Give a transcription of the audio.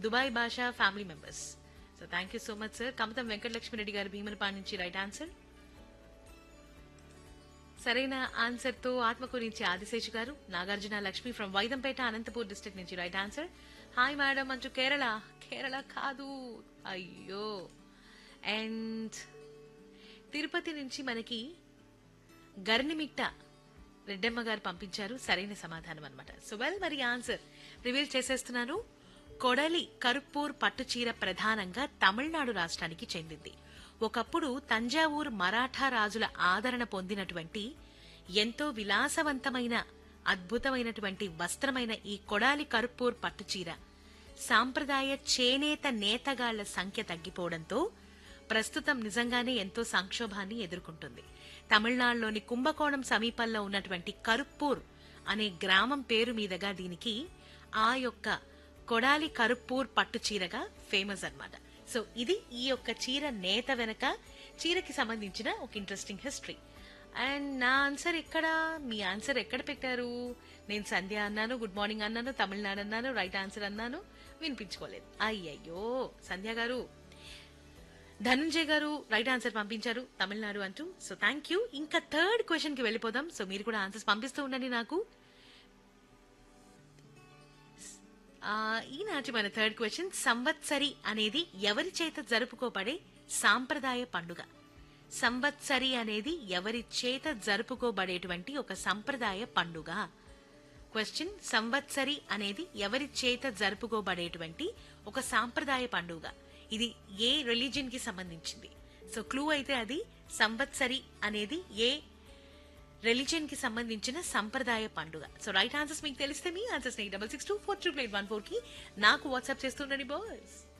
Dubai భాషా family members. So thank you so much sir. Kamatham Venkatalakshmi Reddy గారు భీమునిపాడు నుంచి రైట్ ఆన్సర్. సరైన ఆన్సర్ తో ఆత్మకూరు నుంచి ఆదిశేషు గారు, నాగార్జున లక్ష్మి ఫ్రమ్ వైదంపేట అనంతపూర్ డిస్ట్రిక్ట్ నుంచి రైట్ ఆన్సర్. హాయ్ మేడం అంటూ కేరళ కాదు, అయ్యో. అండ్ తిరుపతి నుంచి మనకి గర్నిమిట్ట రెడ్డమ్మ గారు పంపించారు సరైన సమాధానం అన్నమాట. సో వెల్, మరి ఆన్సర్ రివీల్ చేసేస్తున్నాను. కొడలి కరుప్పూర్ పట్టుచీర ప్రధానంగా తమిళనాడు రాష్ట్రానికి చెందింది. ఒకప్పుడు తంజావూర్ మరాఠా రాజుల ఆదరణ పొందినటువంటి ఎంతో విలాసవంతమైన అద్భుతమైనటువంటి వస్త్రమైన ఈ కొడాలి కరుప్పూర్ పట్టుచీర సాంప్రదాయ చేనేత నేతగాళ్ల సంఖ్య తగ్గిపోవడంతో ప్రస్తుతం నిజంగానే ఎంతో సంక్షోభాన్ని ఎదుర్కొంటుంది. తమిళనాడులోని కుంభకోణం సమీపంలో ఉన్నటువంటి కరుప్పూర్ అనే గ్రామం పేరు మీదుగా దీనికి ఆ యొక్క కొడాలి కరుప్పూర్ పట్టు చీరగా ఫేమస్ అన్నమాట. సో ఇది ఈ యొక్క చీర నేత వెనక చీరకి సంబంధించిన ఒక ఇంట్రెస్టింగ్ హిస్టరీ. అండ్ నా ఆన్సర్ ఎక్కడ, మీ ఆన్సర్ ఎక్కడ పెట్టారు? నేను సంధ్య అన్నాను, గుడ్ మార్నింగ్ అన్నాను, తమిళనాడు అన్నాను, రైట్ ఆన్సర్ అన్నాను, వినిపించుకోలేదు. అయ్యయ్యో సంధ్య గారు. ధనుంజయ్ గారు రైట్ ఆన్సర్ పంపించారు తమిళనాడు అంటూ. So thank you. ఇంకా థర్డ్ క్వశ్చన్ కి వెళ్ళిపోదాం. సో మీరు కూడా ఆన్సర్స్ పంపిస్తూ ఉండండి నాకు. ఈనాటి మన థర్డ్ క్వశ్చన్, సంవత్సరి అనేది ఎవరి చేత జరుపుకోబడే సాంప్రదాయ పండుగ? సంవత్సరి అనేది ఎవరి చేత జరుపుకోబడేటువంటి ఒక సంప్రదాయ పండుగ? క్వశ్చన్, సంవత్సరి అనేది ఎవరి చేత జరుపుకోబడేటువంటి ఒక సాంప్రదాయ పండుగ? ఇది ఏ రిలీజియన్ కి సంబంధించింది? సో క్లూ అయితే అది సంవత్సరి అనేది ఏ రిలీజియన్ కి సంబంధించిన సంప్రదాయ పండుగ. సో రైట్ ఆన్సర్స్ మీకు తెలిస్తే మీ ఆన్సర్స్ 8662438814 కి నాకు వాట్సాప్ చేస్తుండండి బాయ్స్.